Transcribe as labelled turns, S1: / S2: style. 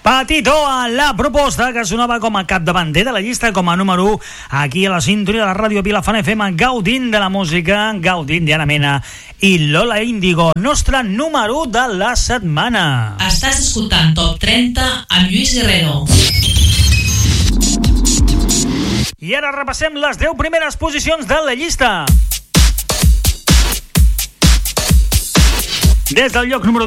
S1: Petitó a la proposta que sonava com a capdavanter de la llista, com a número 1 aquí a la sintonia de la ràdio Vilafant FM, gaudint de la música, gaudint d'Anna Mena i Lola Índigo, nostre número 1 de la setmana.
S2: Estàs escoltant Top 30 amb Lluís Guerrero.
S1: I ara repassem les 10 primeres posicions de la llista. Des del lloc número